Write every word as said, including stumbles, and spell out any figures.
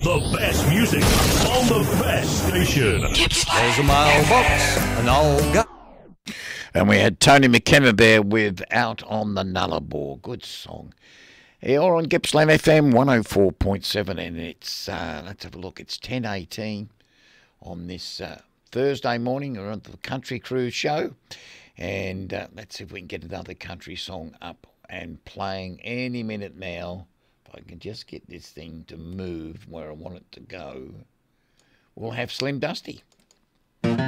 The best music on the best station. There's a mailbox, and I'll go. And we had Tony McKenna there with Out on the Nullarbor. Good song. You're on Gippsland F M one oh four point seven, and it's, uh, let's have a look, it's ten eighteen on this uh, Thursday morning. We're on the Country Cruise show. And uh, let's see if we can get another country song up and playing any minute now. If I can just get this thing to move where I want it to go, we'll have Slim Dusty.